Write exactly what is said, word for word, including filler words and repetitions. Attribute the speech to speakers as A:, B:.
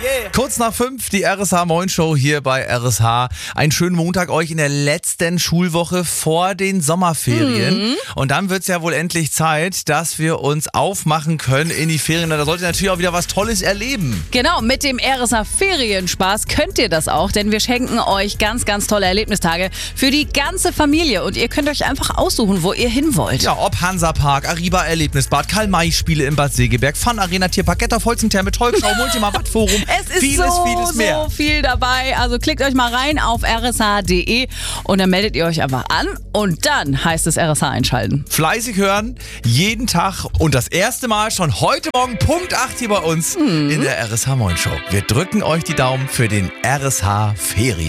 A: Yeah. Kurz nach fünf, die R S H Moin Show hier bei R S H. Einen schönen Montag euch in der letzten Schulwoche vor den Sommerferien. Mhm. Und dann wird es ja wohl endlich Zeit, dass wir uns aufmachen können in die Ferien. Da solltet ihr natürlich auch wieder was Tolles erleben.
B: Genau, mit dem R S H Ferienspaß könnt ihr das auch, denn wir schenken euch ganz, ganz tolle Erlebnistage für die ganze Familie. Und ihr könnt euch einfach aussuchen, wo ihr hin wollt.
A: Ja, ob Hansapark, Ariba Erlebnisbad, Karl-May-Spiele im Bad Segeberg, Fun Arena, Tierpark, auf Holzentherme, Tollschau, Multima, Wattforum.
B: Es ist
A: vieles,
B: so,
A: vieles mehr.
B: so viel dabei. Also klickt euch mal rein auf r s h punkt d e und dann meldet ihr euch einfach an und dann heißt es R S H einschalten.
A: Fleißig hören, jeden Tag und das erste Mal schon heute Morgen Punkt acht hier bei uns mhm. in der R S H Moin Show. Wir drücken euch die Daumen für den R S H Ferien.